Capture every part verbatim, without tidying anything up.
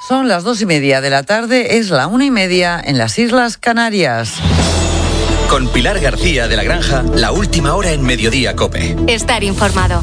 Son las dos y media de la tarde, es la una y media en las Islas Canarias. Con Pilar García de la Granja, la última hora en Mediodía COPE. Estar informado.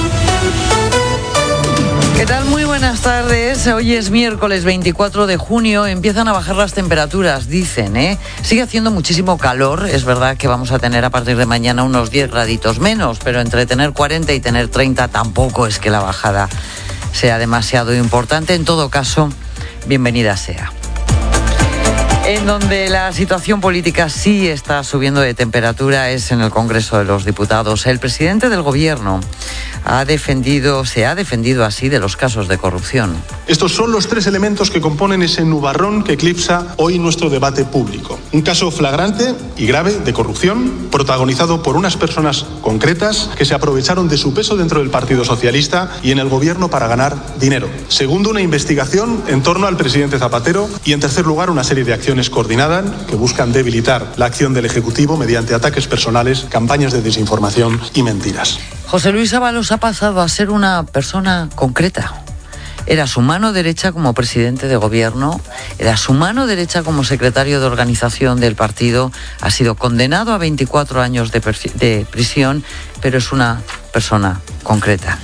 ¿Qué tal? Muy buenas tardes. Hoy es miércoles veinticuatro de junio. Empiezan a bajar las temperaturas, dicen, ¿eh? Sigue haciendo muchísimo calor. Es verdad que vamos a tener a partir de mañana unos diez graditos menos, pero entre tener cuarenta y tener treinta tampoco es que la bajada sea demasiado importante. En todo caso, bienvenida sea. En donde la situación política sí está subiendo de temperatura es en el Congreso de los Diputados. El presidente del Gobierno ha defendido, se ha defendido así de los casos de corrupción. Estos son los tres elementos que componen ese nubarrón que eclipsa hoy nuestro debate público. Un caso flagrante y grave de corrupción, protagonizado por unas personas concretas que se aprovecharon de su peso dentro del Partido Socialista y en el Gobierno para ganar dinero. Segundo, una investigación en torno al presidente Zapatero. Y en tercer lugar, una serie de acciones coordinadas que buscan debilitar la acción del Ejecutivo mediante ataques personales, campañas de desinformación y mentiras. José Luis Ábalos ha pasado a ser una persona concreta. Era su mano derecha como presidente de gobierno, era su mano derecha como secretario de organización del partido, ha sido condenado a veinticuatro años de, pers- de prisión, pero es una persona concreta.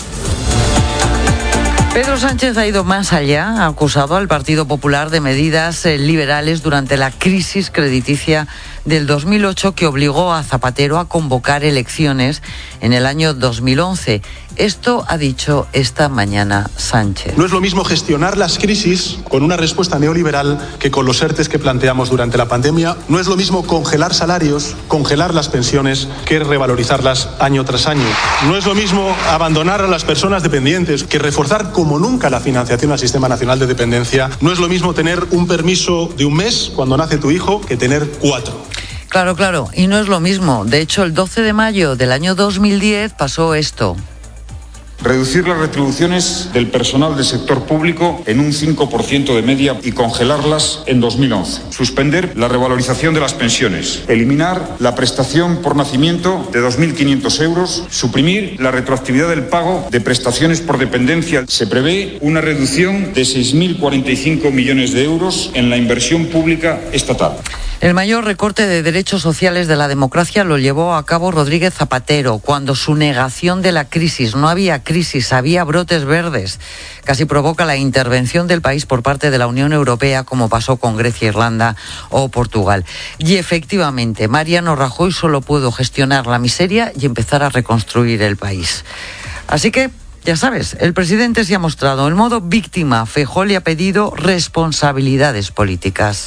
Pedro Sánchez ha ido más allá, ha acusado al Partido Popular de medidas eh, liberales durante la crisis crediticia del dos mil ocho que obligó a Zapatero a convocar elecciones en el año dos mil once. Esto ha dicho esta mañana Sánchez. No es lo mismo gestionar las crisis con una respuesta neoliberal que con los ERTES que planteamos durante la pandemia. No es lo mismo congelar salarios, congelar las pensiones, que revalorizarlas año tras año. No es lo mismo abandonar a las personas dependientes que reforzar como nunca la financiación al Sistema Nacional de Dependencia. No es lo mismo tener un permiso de un mes cuando nace tu hijo que tener cuatro. Claro, claro, y no es lo mismo. De hecho, el doce de mayo del año dos mil diez pasó esto. Reducir las retribuciones del personal del sector público en un cinco por ciento de media y congelarlas en dos mil once. Suspender la revalorización de las pensiones. Eliminar la prestación por nacimiento de dos mil quinientos euros. Suprimir la retroactividad del pago de prestaciones por dependencia. Se prevé una reducción de seis mil cuarenta y cinco millones de euros en la inversión pública estatal. El mayor recorte de derechos sociales de la democracia lo llevó a cabo Rodríguez Zapatero, cuando su negación de la crisis, no había crisis, había brotes verdes, casi provoca la intervención del país por parte de la Unión Europea, como pasó con Grecia, Irlanda o Portugal. Y efectivamente, Mariano Rajoy solo pudo gestionar la miseria y empezar a reconstruir el país. Así que, ya sabes, el presidente se ha mostrado en modo víctima. Feijóo le ha pedido responsabilidades políticas.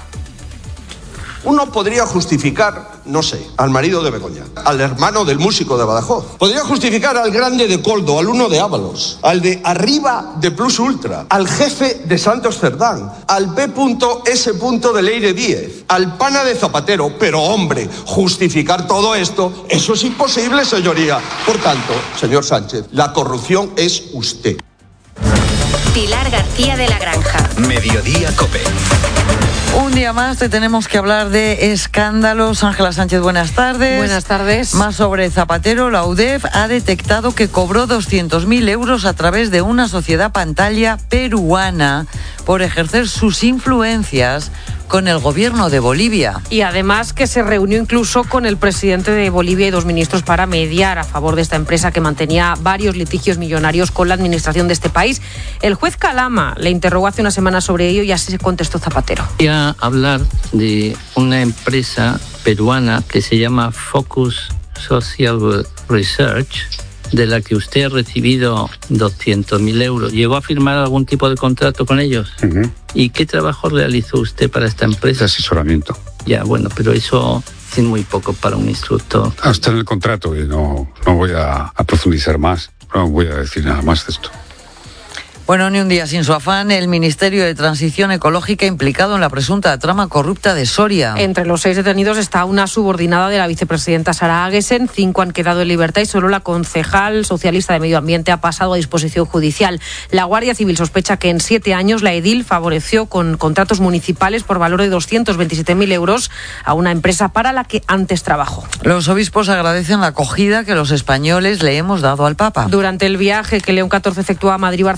Uno podría justificar, no sé, al marido de Begoña, al hermano del músico de Badajoz. Podría justificar al grande de Coldo, al uno de Ábalos, al de arriba de Plus Ultra, al jefe de Santos Cerdán, al P S de Leire Díez, al pana de Zapatero. Pero, hombre, justificar todo esto, eso es imposible, señoría. Por tanto, señor Sánchez, la corrupción es usted. Pilar García de la Granja. Mediodía COPE. Un día más te tenemos que hablar de escándalos. Ángela Sánchez, buenas tardes. Buenas tardes. Más sobre Zapatero. La U D E F ha detectado que cobró doscientos mil euros a través de una sociedad pantalla peruana por ejercer sus influencias con el gobierno de Bolivia. Y además que se reunió incluso con el presidente de Bolivia y dos ministros para mediar a favor de esta empresa que mantenía varios litigios millonarios con la administración de este país. El juez Calama le interrogó hace una semana sobre ello y así se contestó Zapatero. Voy a hablar de una empresa peruana que se llama Focus Social Research, de la que usted ha recibido doscientos mil euros. ¿Llegó a firmar algún tipo de contrato con ellos? Uh-huh. ¿Y qué trabajo realizó usted para esta empresa? De asesoramiento. Ya, bueno, pero eso es muy poco para un instructor. Ah, está en el contrato y no, no voy a, a profundizar más. No voy a decir nada más de esto. Bueno, ni un día sin su afán, el Ministerio de Transición Ecológica implicado en la presunta trama corrupta de Soria. Entre los seis detenidos está una subordinada de la vicepresidenta Sara Agesen, cinco han quedado en libertad y solo la concejal socialista de Medio Ambiente ha pasado a disposición judicial. La Guardia Civil sospecha que en siete años la edil favoreció con contratos municipales por valor de doscientos veintisiete mil euros a una empresa para la que antes trabajó. Los obispos agradecen la acogida que los españoles le hemos dado al Papa. Durante el viaje que León catorce efectuó a Madrid, Barcelona y Cádiz,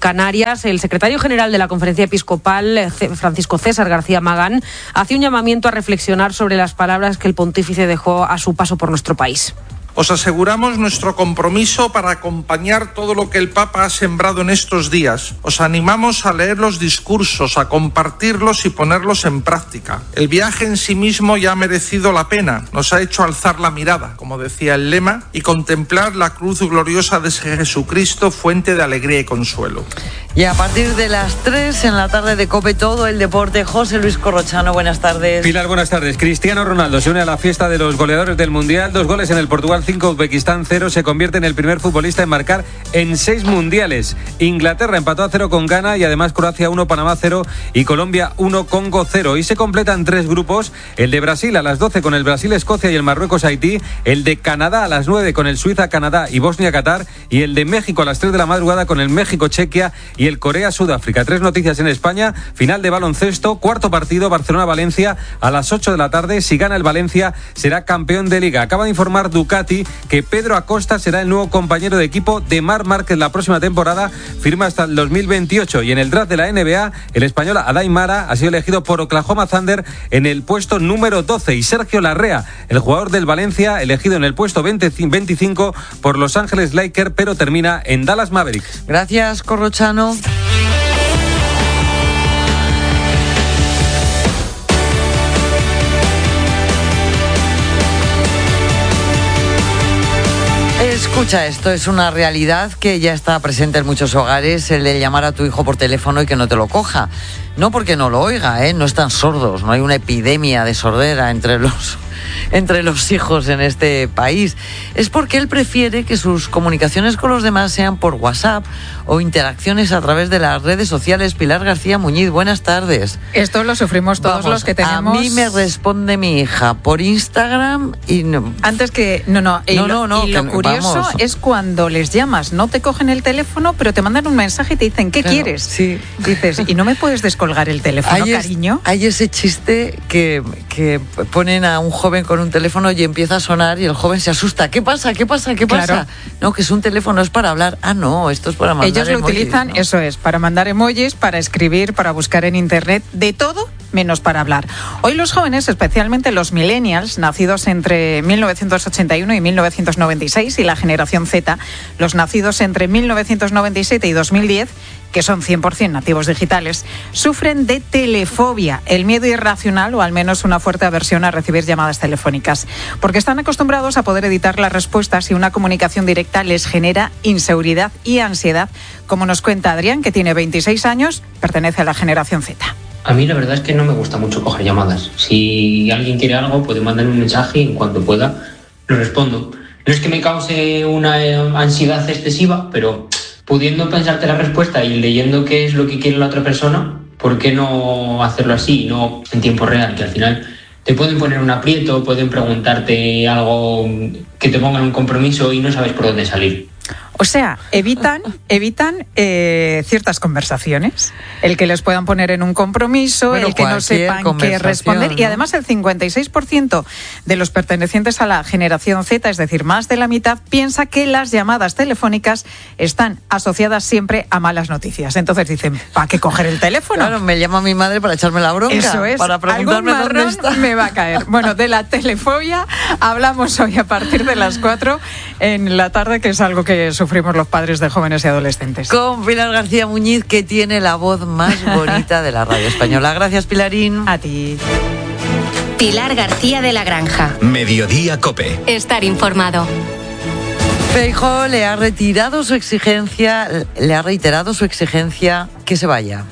Canarias, el secretario general de la Conferencia Episcopal, Francisco César García Magán, hace un llamamiento a reflexionar sobre las palabras que el pontífice dejó a su paso por nuestro país. Os aseguramos nuestro compromiso para acompañar todo lo que el Papa ha sembrado en estos días. Os animamos a leer los discursos, a compartirlos y ponerlos en práctica. El viaje en sí mismo ya ha merecido la pena. Nos ha hecho alzar la mirada, como decía el lema, y contemplar la cruz gloriosa de Jesucristo, fuente de alegría y consuelo. Y a partir de las tres en la tarde de COPE, todo el deporte. José Luis Corrochano, buenas tardes. Pilar, buenas tardes. Cristiano Ronaldo se une a la fiesta de los goleadores del Mundial. Dos goles en el Portugal cinco, Uzbekistán cero. Se convierte en el primer futbolista en marcar en seis mundiales. Inglaterra empató a cero con Ghana y además Croacia uno, Panamá cero y Colombia uno, Congo cero. Y se completan tres grupos. El de Brasil a las doce con el Brasil-Escocia y el Marruecos-Haití. El de Canadá a las nueve con el Suiza-Canadá y Bosnia-Qatar. Y el de México a las tres de la madrugada con el México-Chequia y el Corea-Sudáfrica. Tres noticias en España. Final de baloncesto. Cuarto partido, Barcelona-Valencia a las ocho de la tarde. Si gana el Valencia, será campeón de Liga. Acaba de informar Ducati que Pedro Acosta será el nuevo compañero de equipo de Marc Márquez la próxima temporada. Firma hasta el dos mil veintiocho. Y en el draft de la N B A, el español Adai Mara ha sido elegido por Oklahoma Thunder en el puesto número doce. Y Sergio Larrea, el jugador del Valencia, elegido en el puesto veinte, veinticinco por Los Ángeles Lakers, pero termina en Dallas Mavericks. Gracias, Corrochano. Escucha, esto es una realidad que ya está presente en muchos hogares, el de llamar a tu hijo por teléfono y que no te lo coja. No porque no lo oiga, ¿eh? No están sordos, no hay una epidemia de sordera entre los, entre los hijos en este país. Es porque él prefiere que sus comunicaciones con los demás sean por WhatsApp o interacciones a través de las redes sociales. Pilar García Muñiz, buenas tardes. Esto lo sufrimos todos. Vamos, los que tenemos. A mí me responde mi hija por Instagram y no. Antes que no no y no, lo, no, no, y lo que, curioso vamos. es cuando les llamas, no te cogen el teléfono, pero te mandan un mensaje y te dicen ¿qué claro, quieres? Sí. Dices y no me puedes descolgar el teléfono, hay cariño. Es, hay ese chiste que que ponen a un joven con un teléfono y empieza a sonar y el joven se asusta. ¿Qué pasa? ¿Qué pasa? ¿Qué pasa? Claro. No, que es un teléfono, es para hablar. Ah, no, esto es para mandar Ellos lo emojis, utilizan, ¿no? Eso es, para mandar emojis, para escribir, para buscar en internet, de todo menos para hablar. Hoy los jóvenes, especialmente los millennials, nacidos entre mil novecientos ochenta y uno y mil novecientos noventa y seis, y la generación Z, los nacidos entre mil novecientos noventa y siete y dos mil diez, que son cien por ciento nativos digitales, sufren de telefobia, el miedo irracional o al menos una fuerte aversión a recibir llamadas telefónicas, porque están acostumbrados a poder editar las respuestas y una comunicación directa les genera inseguridad y ansiedad, como nos cuenta Adrián, que tiene veintiséis años, pertenece a la generación Z. A mí la verdad es que no me gusta mucho coger llamadas. Si alguien quiere algo, puede mandar un mensaje y en cuanto pueda lo respondo. No es que me cause una ansiedad excesiva, pero pudiendo pensarte la respuesta y leyendo qué es lo que quiere la otra persona, ¿por qué no hacerlo así, no en tiempo real? Que al final te pueden poner un aprieto, pueden preguntarte algo que te pongan un compromiso y no sabes por dónde salir. O sea, evitan, evitan eh, ciertas conversaciones, el que les puedan poner en un compromiso, bueno, el que no sepan qué responder. ¿no? Y además el cincuenta y seis por ciento de los pertenecientes a la generación Z, es decir, más de la mitad, piensa que las llamadas telefónicas están asociadas siempre a malas noticias. Entonces dicen, ¿para qué coger el teléfono? Claro, me llama mi madre para echarme la bronca. Eso es, para preguntarme algún dónde está. me va a caer. Bueno, de la telefobia hablamos hoy a partir de las cuatro en la tarde, que es algo que sufrimos los padres de jóvenes y adolescentes. Con Pilar García Muñiz, que tiene la voz más bonita de la radio española. Gracias, Pilarín. A ti. Pilar García de la Granja. Mediodía COPE. Estar informado. Feijóo le ha retirado su exigencia, le ha reiterado su exigencia que se vaya.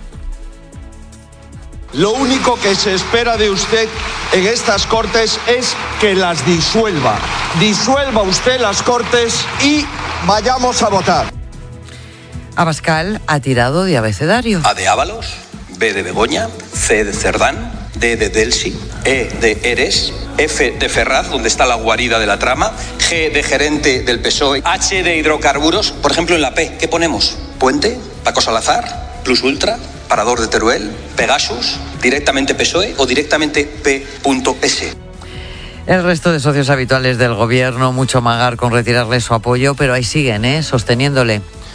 Lo único que se espera de usted en estas Cortes es que las disuelva. Disuelva usted las Cortes y vayamos a votar. Abascal ha tirado de abecedario. A de Ábalos, B de Begoña, C de Cerdán, D de Delsi, E de Eres, F de Ferraz, donde está la guarida de la trama, G de gerente del P S O E, H de hidrocarburos. Por ejemplo, en la P, ¿qué ponemos? Puente, Paco Salazar, Plus Ultra, Parador de Teruel, Pegasus, directamente P S O E o directamente P S. El resto de socios habituales del gobierno, mucho magar con retirarle su apoyo, pero ahí siguen, ¿eh? sosteniéndole.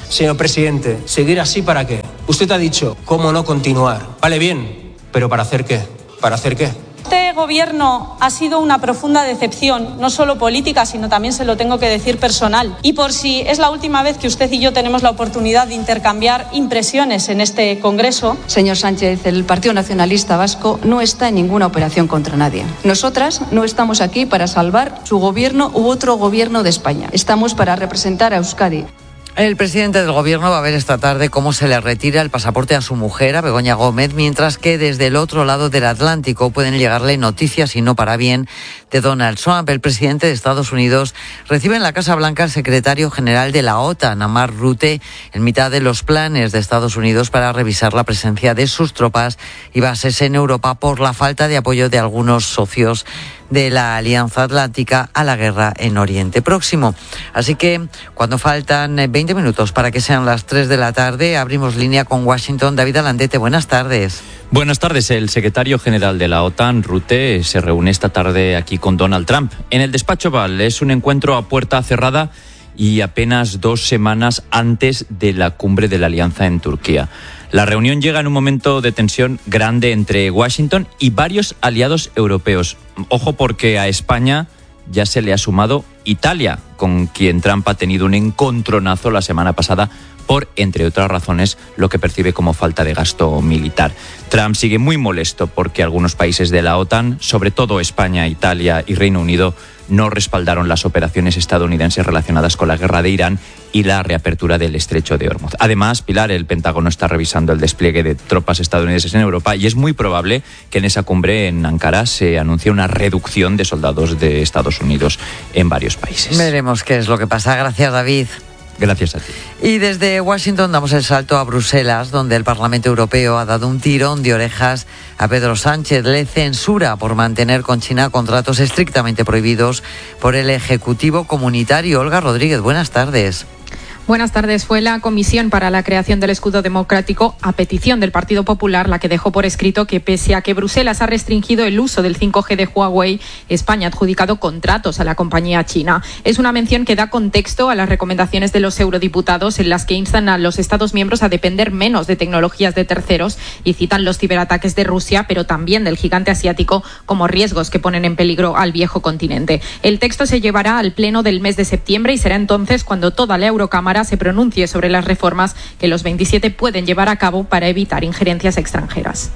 Señor presidente, ¿seguir así para qué? Usted ha dicho, ¿cómo no continuar? Vale, bien, pero ¿para hacer qué? ¿Para hacer qué? Este gobierno ha sido una profunda decepción, no solo política, sino también se lo tengo que decir personal. Y por si es la última vez que usted y yo tenemos la oportunidad de intercambiar impresiones en este Congreso. Señor Sánchez, el Partido Nacionalista Vasco no está en ninguna operación contra nadie. Nosotras no estamos aquí para salvar su gobierno u otro gobierno de España. Estamos para representar a Euskadi. El presidente del gobierno va a ver esta tarde cómo se le retira el pasaporte a su mujer, a Begoña Gómez, mientras que desde el otro lado del Atlántico pueden llegarle noticias, y no para bien, de Donald Trump. El presidente de Estados Unidos recibe en la Casa Blanca al secretario general de la OTAN, a Mark Rutte, en mitad de los planes de Estados Unidos para revisar la presencia de sus tropas y bases en Europa por la falta de apoyo de algunos socios de la Alianza Atlántica a la guerra en Oriente Próximo. Así que cuando faltan veinte minutos para que sean las tres de la tarde, abrimos línea con Washington. David Alandete, buenas tardes. Buenas tardes. El secretario general de la OTAN, Rutte, se reúne esta tarde aquí con Donald Trump en el despacho Oval. Es un encuentro a puerta cerrada y apenas dos semanas antes de la cumbre de la Alianza en Turquía. La reunión llega en un momento de tensión grande entre Washington y varios aliados europeos. Ojo, porque a España ya se le ha sumado Italia, con quien Trump ha tenido un encontronazo la semana pasada por, entre otras razones, lo que percibe como falta de gasto militar. Trump sigue muy molesto porque algunos países de la OTAN, sobre todo España, Italia y Reino Unido, no respaldaron las operaciones estadounidenses relacionadas con la guerra de Irán y la reapertura del estrecho de Hormuz. Además, Pilar, el Pentágono está revisando el despliegue de tropas estadounidenses en Europa y es muy probable que en esa cumbre en Ankara se anuncie una reducción de soldados de Estados Unidos en varios países. Veremos qué es lo que pasa. Gracias, David. Gracias a ti. Y desde Washington damos el salto a Bruselas, donde el Parlamento Europeo ha dado un tirón de orejas a Pedro Sánchez. Le censura por mantener con China contratos estrictamente prohibidos por el Ejecutivo Comunitario. Olga Rodríguez, buenas tardes. Buenas tardes. Fue la Comisión para la Creación del Escudo Democrático, a petición del Partido Popular, la que dejó por escrito que, pese a que Bruselas ha restringido el uso del cinco G de Huawei, España ha adjudicado contratos a la compañía china. Es una mención que da contexto a las recomendaciones de los eurodiputados, en las que instan a los Estados miembros a depender menos de tecnologías de terceros y citan los ciberataques de Rusia, pero también del gigante asiático, como riesgos que ponen en peligro al viejo continente. El texto se llevará al Pleno del mes de septiembre y será entonces cuando toda la Eurocámara se pronuncie sobre las reformas que los veintisiete pueden llevar a cabo para evitar injerencias extranjeras.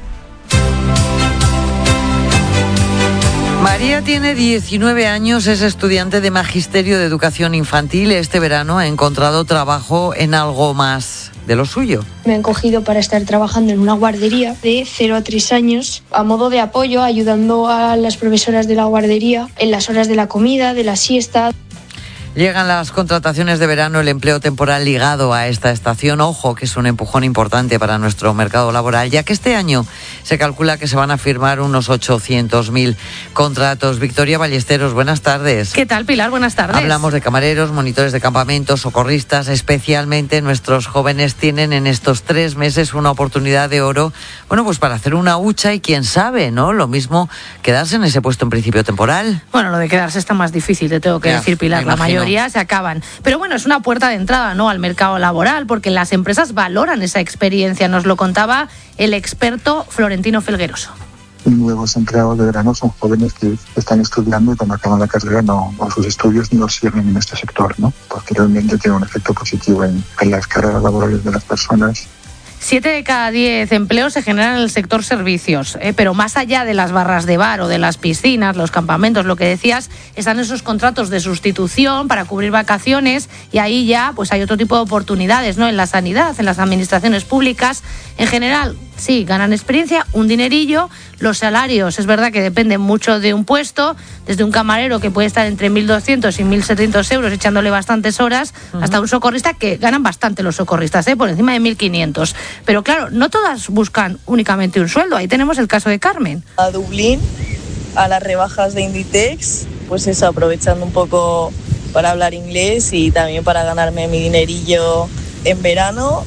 María tiene diecinueve años, es estudiante de Magisterio de Educación Infantil. Este verano ha encontrado trabajo en algo más de lo suyo. Me han cogido para estar trabajando en una guardería de cero a tres años, a modo de apoyo, ayudando a las profesoras de la guardería en las horas de la comida, de la siesta. Llegan las contrataciones de verano, el empleo temporal ligado a esta estación. Ojo, que es un empujón importante para nuestro mercado laboral, ya que este año se calcula que se van a firmar unos ochocientos mil contratos. Victoria Ballesteros, buenas tardes. ¿Qué tal, Pilar? Buenas tardes. Hablamos de camareros, monitores de campamentos, socorristas. Especialmente nuestros jóvenes tienen en estos tres meses una oportunidad de oro, bueno, pues para hacer una hucha y quién sabe, ¿no? Lo mismo quedarse en ese puesto en principio temporal. Bueno, lo de quedarse está más difícil, te tengo que ya, decir, Pilar. La mayoría se acaban. Pero bueno, es una puerta de entrada, ¿no?, al mercado laboral, porque las empresas valoran esa experiencia. Nos lo contaba el experto Florentino Felgueroso. Nuevos empleados de verano son jóvenes que están estudiando y cuando acaban la carrera no, o sus estudios no siguen en este sector, ¿no? Porque realmente tiene un efecto positivo en, en las carreras laborales de las personas. Siete de cada diez empleos se generan en el sector servicios, ¿eh? Pero más allá de las barras de bar o de las piscinas, los campamentos, lo que decías, están esos contratos de sustitución para cubrir vacaciones, y ahí ya pues hay otro tipo de oportunidades, ¿no? En la sanidad, en las administraciones públicas, en general, sí, ganan experiencia, un dinerillo. Los salarios, es verdad que dependen mucho de un puesto, desde un camarero que puede estar entre mil doscientos y mil setecientos euros echándole bastantes horas, uh-huh, hasta un socorrista, que ganan bastante los socorristas, ¿eh? Por encima de mil quinientos. Pero claro, no todas buscan únicamente un sueldo. Ahí tenemos el caso de Carmen. A Dublín, a las rebajas de Inditex, pues eso, aprovechando un poco para hablar inglés y también para ganarme mi dinerillo en verano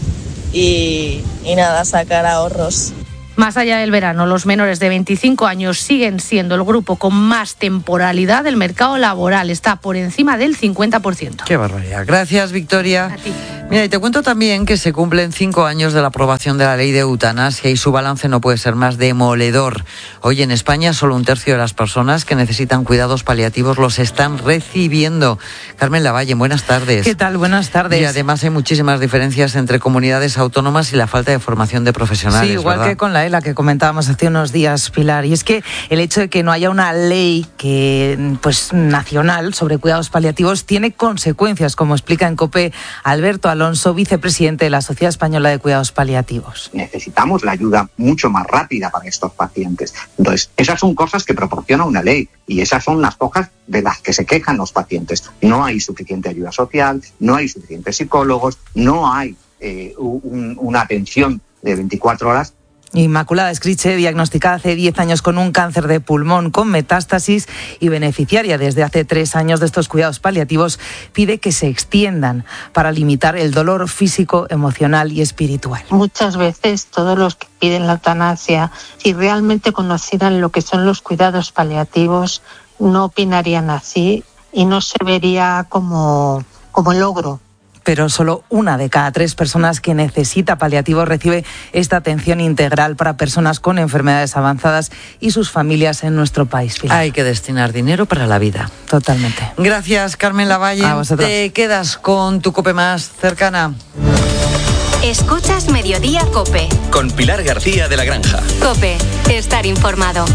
y, y nada, sacar ahorros. Más allá del verano, los menores de veinticinco años siguen siendo el grupo con más temporalidad del mercado laboral. Está por encima del cincuenta por ciento. Qué barbaridad. Gracias, Victoria. A ti. Mira, y te cuento también que se cumplen cinco años de la aprobación de la ley de eutanasia y su balance no puede ser más demoledor. Hoy en España solo un tercio de las personas que necesitan cuidados paliativos los están recibiendo. Carmen Lavalle, buenas tardes. ¿Qué tal? Buenas tardes. Y además hay muchísimas diferencias entre comunidades autónomas y la falta de formación de profesionales. Sí, igual ¿verdad? que con la E L A que comentábamos hace unos días, Pilar. Y es que el hecho de que no haya una ley que, pues, nacional sobre cuidados paliativos tiene consecuencias, como explica en COPE Alberto Alonso, vicepresidente de la Sociedad Española de Cuidados Paliativos. Necesitamos la ayuda mucho más rápida para estos pacientes. Entonces, esas son cosas que proporciona una ley y esas son las cosas de las que se quejan los pacientes. No hay suficiente ayuda social, no hay suficientes psicólogos, no hay eh, un, una atención de veinticuatro horas. Inmaculada Escriche, diagnosticada hace diez años con un cáncer de pulmón con metástasis y beneficiaria desde hace tres años de estos cuidados paliativos, pide que se extiendan para limitar el dolor físico, emocional y espiritual. Muchas veces todos los que piden la eutanasia, si realmente conocieran lo que son los cuidados paliativos, no opinarían así y no se vería como, como logro. Pero solo una de cada tres personas que necesita paliativos recibe esta atención integral para personas con enfermedades avanzadas y sus familias en nuestro país. Pilar. Hay que destinar dinero para la vida. Totalmente. Gracias, Carmen Lavalle. A vosotros. Te quedas con tu COPE más cercana. Escuchas Mediodía COPE. Con Pilar García de la Granja. COPE, estar informado.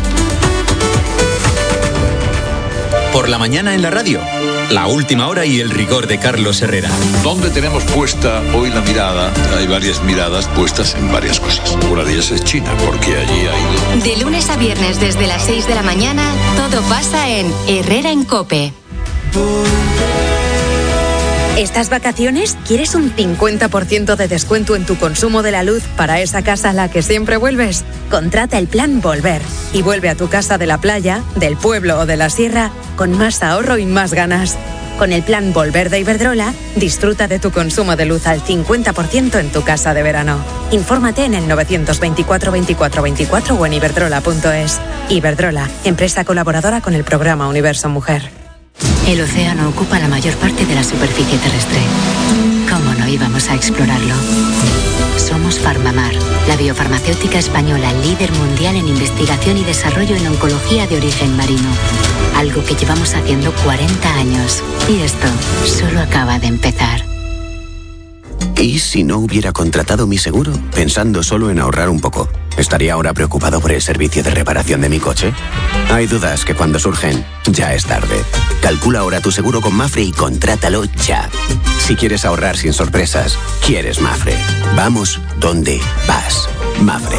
Por la mañana en la radio. La última hora y el rigor de Carlos Herrera. ¿Dónde tenemos puesta hoy la mirada? Hay varias miradas puestas en varias cosas. Una de ellas es China, porque allí hay... De lunes a viernes desde las seis de la mañana, todo pasa en Herrera en COPE. ¿Estas vacaciones quieres un cincuenta por ciento de descuento en tu consumo de la luz para esa casa a la que siempre vuelves? Contrata el plan Volver y vuelve a tu casa de la playa, del pueblo o de la sierra con más ahorro y más ganas. Con el plan Volver de Iberdrola, disfruta de tu consumo de luz al cincuenta por ciento en tu casa de verano. Infórmate en el novecientos veinticuatro veinticuatro veinticuatro o en iberdrola punto es. Iberdrola, empresa colaboradora con el programa Universo Mujer. El océano ocupa la mayor parte de la superficie terrestre. ¿Cómo no íbamos a explorarlo? Somos Farmamar, la biofarmacéutica española líder mundial en investigación y desarrollo en oncología de origen marino. Algo que llevamos haciendo cuarenta años. Y esto solo acaba de empezar. ¿Y si no hubiera contratado mi seguro? Pensando solo en ahorrar un poco. ¿Estaría ahora preocupado por el servicio de reparación de mi coche? Hay dudas que cuando surgen, ya es tarde. Calcula ahora tu seguro con Mafre y contrátalo ya. Si quieres ahorrar sin sorpresas, quieres Mafre. Vamos donde vas. Mafre.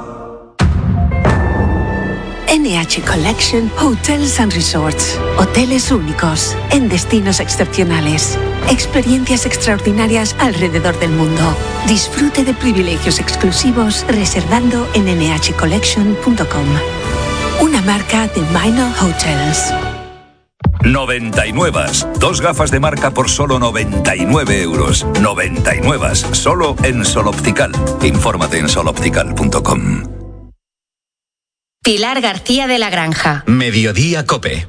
N H Collection Hotels and Resorts. Hoteles únicos, en destinos excepcionales. Experiencias extraordinarias alrededor del mundo. Disfrute de privilegios exclusivos reservando en ene hache collection punto com. Una marca de Minor Hotels. noventa y nueve. Dos gafas de marca por solo noventa y nueve euros. noventa y nueve. Solo en Sol Optical. Infórmate en sol optical punto com. Pilar García de la Granja. Mediodía COPE.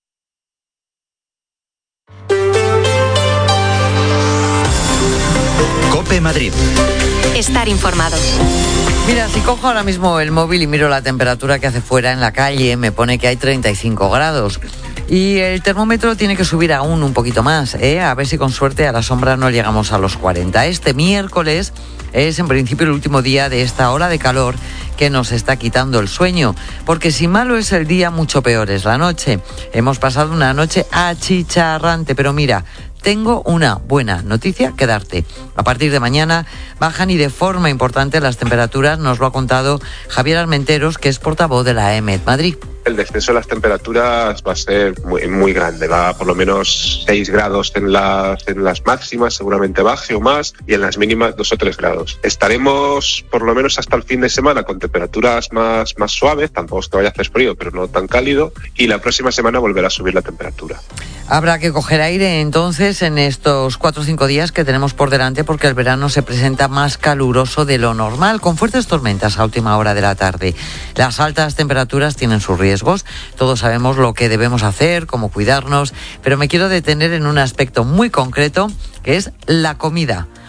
COPE Madrid. Estar informado. Mira, si cojo ahora mismo el móvil y miro la temperatura que hace fuera en la calle, me pone que hay treinta y cinco grados. Y el termómetro tiene que subir aún un poquito más, ¿eh? A ver si con suerte a la sombra no llegamos a los cuarenta. Este miércoles es en principio el último día de esta ola de calor que nos está quitando el sueño, porque si malo es el día, mucho peor es la noche. Hemos pasado una noche achicharrante, pero mira, tengo una buena noticia que darte. A partir de mañana bajan y de forma importante las temperaturas, nos lo ha contado Javier Armenteros, que es portavoz de la E M E D Madrid. El descenso de las temperaturas va a ser muy, muy grande, va a por lo menos seis grados en las, en las máximas, seguramente baje o más, y en las mínimas dos o tres grados. Estaremos por lo menos hasta el fin de semana con temperaturas más, más suaves, tampoco es que vaya a hacer frío, pero no tan cálido, y la próxima semana volverá a subir la temperatura. Habrá que coger aire entonces en estos cuatro o cinco días que tenemos por delante, porque el verano se presenta más caluroso de lo normal, con fuertes tormentas a última hora de la tarde. Las altas temperaturas tienen sus riesgos, todos sabemos lo que debemos hacer, cómo cuidarnos, pero me quiero detener en un aspecto muy concreto, que es la comida.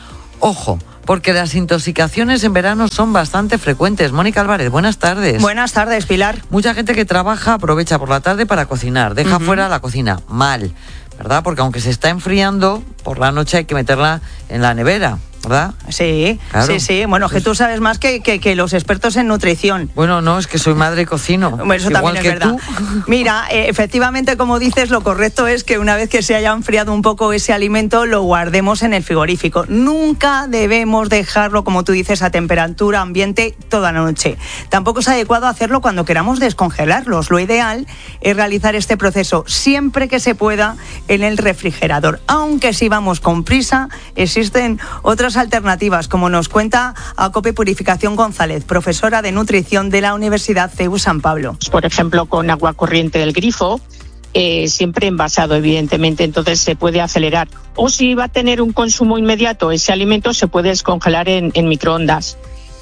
Ojo, porque las intoxicaciones en verano son bastante frecuentes. Mónica Álvarez, buenas tardes. Buenas tardes, Pilar. Mucha gente que trabaja aprovecha por la tarde para cocinar, deja uh-huh. fuera la cocina. Mal, ¿verdad? Porque aunque se está enfriando, por la noche hay que meterla en la nevera, ¿verdad? Sí, claro. sí, sí. Bueno, que tú sabes más que, que, que los expertos en nutrición. Bueno, no, es que soy madre y cocino. Bueno, eso igual también es que verdad. Tú. Mira, eh, efectivamente, como dices, lo correcto es que una vez que se haya enfriado un poco ese alimento, lo guardemos en el frigorífico. Nunca debemos dejarlo, como tú dices, a temperatura ambiente toda la noche. Tampoco es adecuado hacerlo cuando queramos descongelarlos. Lo ideal es realizar este proceso siempre que se pueda en el refrigerador. Aunque si vamos con prisa, existen otras alternativas, como nos cuenta a COPE Purificación González, profesora de nutrición de la Universidad C E U San Pablo. Por ejemplo, con agua corriente del grifo, eh, siempre envasado, evidentemente, entonces se puede acelerar. O si va a tener un consumo inmediato, ese alimento se puede descongelar en, en microondas.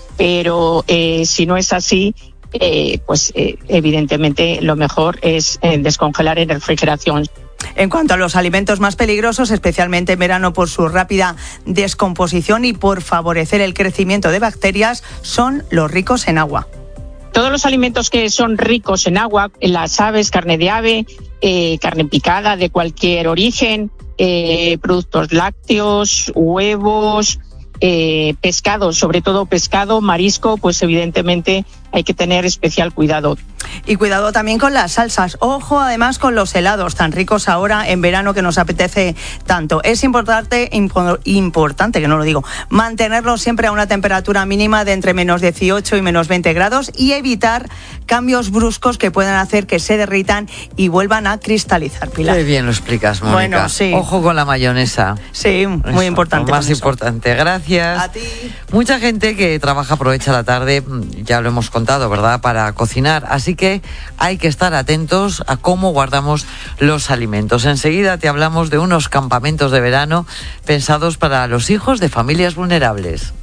Pero eh, si no es así, eh, pues eh, evidentemente lo mejor es eh, descongelar en refrigeración. En cuanto a los alimentos más peligrosos, especialmente en verano por su rápida descomposición y por favorecer el crecimiento de bacterias, son los ricos en agua. Todos los alimentos que son ricos en agua, las aves, carne de ave, eh, carne picada de cualquier origen, eh, productos lácteos, huevos, eh, pescado, sobre todo pescado, marisco, pues evidentemente hay que tener especial cuidado. Y cuidado también con las salsas. Ojo además con los helados tan ricos ahora en verano que nos apetece tanto. Es importante, impo- importante que no lo digo, mantenerlos siempre a una temperatura mínima de entre menos dieciocho y menos veinte grados y evitar cambios bruscos que puedan hacer que se derritan y vuelvan a cristalizar. Pilar. Qué bien lo explicas, Mónica. Bueno, sí. Ojo con la mayonesa. Sí, muy eso, importante. Lo más importante. Gracias. A ti. Mucha gente que trabaja aprovecha la tarde, ya lo hemos contado, ¿verdad?, para cocinar. Así que hay que estar atentos a cómo guardamos los alimentos. Enseguida te hablamos de unos campamentos de verano pensados para los hijos de familias vulnerables.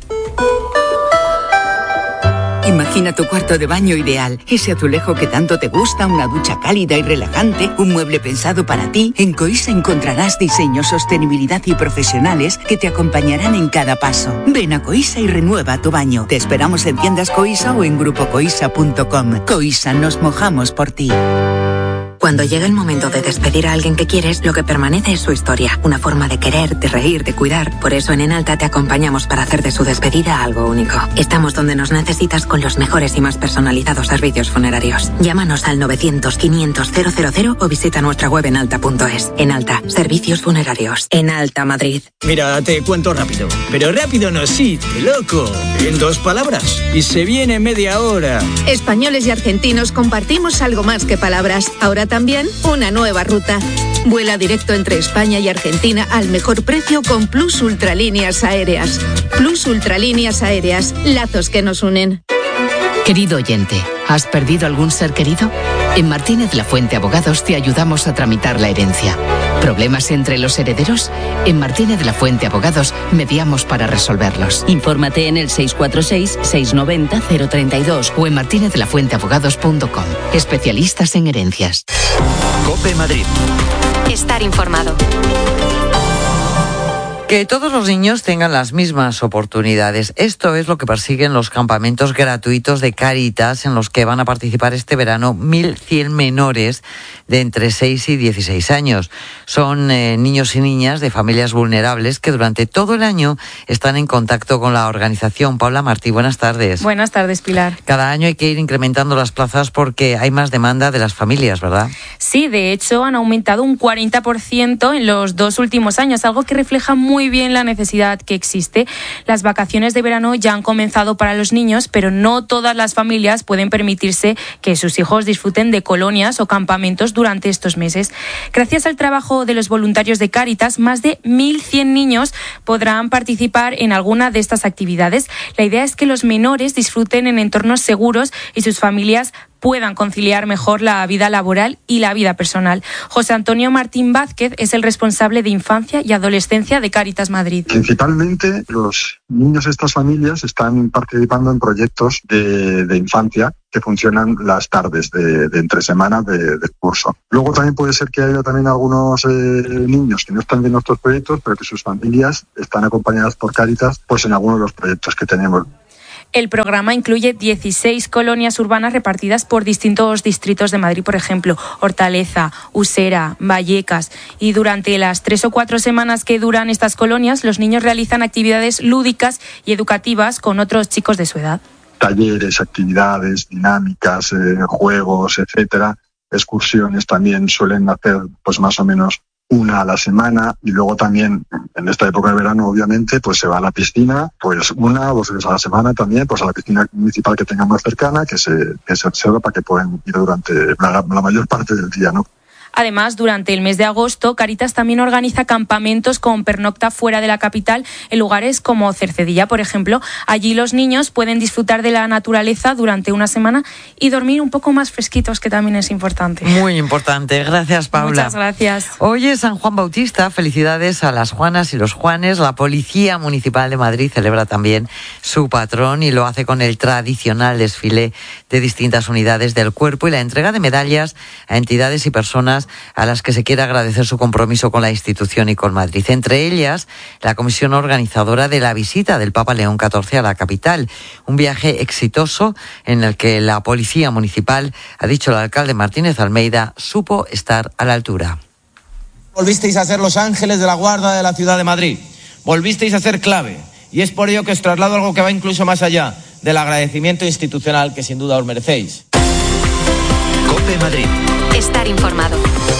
Imagina tu cuarto de baño ideal, ese azulejo que tanto te gusta, una ducha cálida y relajante, un mueble pensado para ti. En Coisa encontrarás diseños, sostenibilidad y profesionales que te acompañarán en cada paso. Ven a Coisa y renueva tu baño. Te esperamos en tiendas Coisa o en grupo coisa punto com. Coisa, nos mojamos por ti. Cuando llega el momento de despedir a alguien que quieres, lo que permanece es su historia, una forma de querer, de reír, de cuidar. Por eso en Enalta te acompañamos para hacer de su despedida algo único. Estamos donde nos necesitas con los mejores y más personalizados servicios funerarios. Llámanos al novecientos, quinientos, cero cero cero o visita nuestra web enalta punto es. Enalta, servicios funerarios. Enalta Madrid. Mira, te cuento rápido. Pero rápido no existe, loco. En dos palabras. Y se viene media hora. Españoles y argentinos compartimos algo más que palabras. Ahora también una nueva ruta. Vuela directo entre España y Argentina al mejor precio con Plus Ultralíneas Aéreas. Plus Ultralíneas Aéreas, lazos que nos unen. Querido oyente, ¿has perdido algún ser querido? En Martínez La Fuente Abogados te ayudamos a tramitar la herencia. ¿Problemas entre los herederos? En Martínez La Fuente Abogados mediamos para resolverlos. Infórmate en el seis cuatro seis, seis nueve cero, cero tres dos o en martínez la fuente abogados punto com. Especialistas en herencias. COPE Madrid. Estar informado. Que todos los niños tengan las mismas oportunidades. Esto es lo que persiguen los campamentos gratuitos de Cáritas en los que van a participar este verano mil cien menores de entre seis y dieciséis años. Son eh, niños y niñas de familias vulnerables que durante todo el año están en contacto con la organización. Paula Martí, buenas tardes. Buenas tardes, Pilar. Cada año hay que ir incrementando las plazas porque hay más demanda de las familias, ¿verdad? Sí, de hecho han aumentado un cuarenta por ciento en los dos últimos años, algo que refleja muy bien la necesidad que existe. Las vacaciones de verano ya han comenzado para los niños, pero no todas las familias pueden permitirse que sus hijos disfruten de colonias o campamentos durante estos meses. Gracias al trabajo de los voluntarios de Cáritas, más de mil cien niños podrán participar en alguna de estas actividades. La idea es que los menores disfruten en entornos seguros y sus familias puedan conciliar mejor la vida laboral y la vida personal. José Antonio Martín Vázquez es el responsable de Infancia y Adolescencia de Cáritas Madrid. Principalmente los niños de estas familias están participando en proyectos de, de infancia que funcionan las tardes de, de entre semana de, de curso. Luego también puede ser que haya también algunos eh, niños que no están en nuestros proyectos, pero que sus familias están acompañadas por Cáritas pues en algunos de los proyectos que tenemos. El programa incluye dieciséis colonias urbanas repartidas por distintos distritos de Madrid, por ejemplo, Hortaleza, Usera, Vallecas. Y durante las tres o cuatro semanas que duran estas colonias, los niños realizan actividades lúdicas y educativas con otros chicos de su edad. Talleres, actividades, dinámicas, eh, juegos, etcétera. Excursiones también suelen hacer pues más o menos una a la semana, y luego también en esta época de verano obviamente pues se va a la piscina pues una o dos veces a la semana también, pues a la piscina municipal que tengan más cercana, que se, que se observa para que puedan ir durante la, la mayor parte del día, ¿no? Además, durante el mes de agosto, Cáritas también organiza campamentos con pernocta fuera de la capital en lugares como Cercedilla, por ejemplo. Allí los niños pueden disfrutar de la naturaleza durante una semana y dormir un poco más fresquitos, que también es importante. Muy importante. Gracias, Paula. Muchas gracias. Hoy es San Juan Bautista. Felicidades a las Juanas y los Juanes. La Policía Municipal de Madrid celebra también su patrón y lo hace con el tradicional desfile de distintas unidades del cuerpo y la entrega de medallas a entidades y personas a las que se quiere agradecer su compromiso con la institución y con Madrid. Entre ellas, la comisión organizadora de la visita del Papa León catorce a la capital. Un viaje exitoso en el que la Policía Municipal, ha dicho el alcalde Martínez Almeida, supo estar a la altura. Volvisteis a ser los ángeles de la guarda de la ciudad de Madrid. Volvisteis a ser clave. Y es por ello que os traslado algo que va incluso más allá del agradecimiento institucional que sin duda os merecéis. COPE Madrid. Estar informado.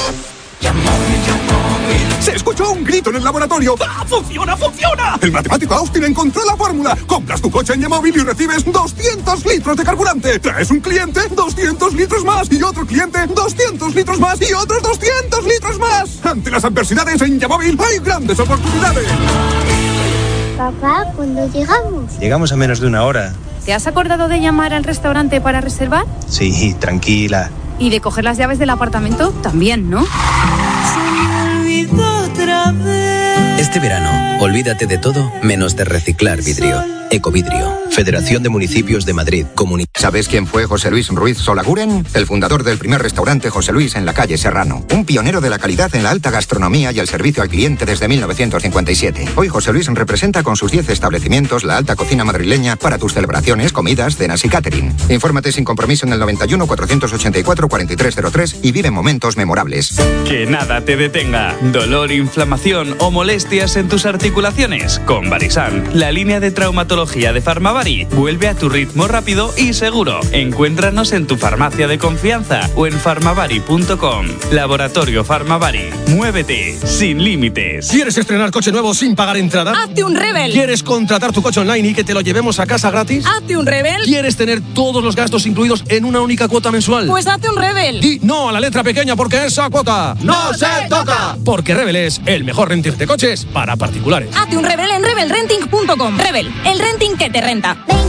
Se escuchó un grito en el laboratorio. ¡Ah, funciona, funciona! El matemático Austin encontró la fórmula. Compras tu coche en Yamóvil y recibes doscientos litros de carburante. Traes un cliente, doscientos litros más. Y otro cliente, doscientos litros más. Y otros doscientos litros más. Ante las adversidades en Yamóvil hay grandes oportunidades. Papá, ¿cuándo llegamos? Llegamos a menos de una hora. ¿Te has acordado de llamar al restaurante para reservar? Sí, tranquila. ¿Y de coger las llaves del apartamento? También, ¿no? Este verano, olvídate de todo menos de reciclar vidrio. Ecovidrio, Federación de Municipios de Madrid. Comuni- ¿Sabes quién fue José Luis Ruiz Solaguren? El fundador del primer restaurante José Luis en la calle Serrano. Un pionero de la calidad en la alta gastronomía y el servicio al cliente desde mil novecientos cincuenta y siete. Hoy José Luis representa con sus diez establecimientos la alta cocina madrileña para tus celebraciones, comidas, cenas y catering. Infórmate sin compromiso en el noventa y uno, cuatrocientos ochenta y cuatro, cuarenta y tres cero tres y vive momentos memorables. Que nada te detenga. Dolor, inflamación o molestias en tus articulaciones. Con Barisan, la línea de traumatología de Farmavari vuelve a tu ritmo rápido y seguro. Encuéntranos en tu farmacia de confianza o en farmavari punto com. Laboratorio Farmavari. Muévete sin límites. ¿Quieres estrenar coche nuevo sin pagar entrada? ¡Hazte un Rebel! ¿Quieres contratar tu coche online y que te lo llevemos a casa gratis? ¡Hazte un Rebel! ¿Quieres tener todos los gastos incluidos en una única cuota mensual? Pues hazte un Rebel. Di no a la letra pequeña porque esa cuota ¡no se toca! Porque Rebel es el mejor renting de coches para particulares. Hazte un Rebel en rebel renting punto com. Rebel, el renting que te renta.